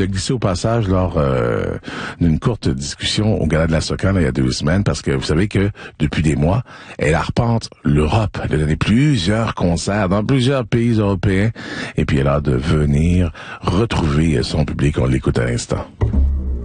l'a glissé au passage lors d'une courte discussion au Gala de la Socan il y a 2 semaines, parce que vous savez que depuis des mois, elle arpente l'Europe. Elle a donné plusieurs concerts dans plusieurs pays européens, et puis elle a hâte de venir retrouver son public. On l'écoute à l'instant.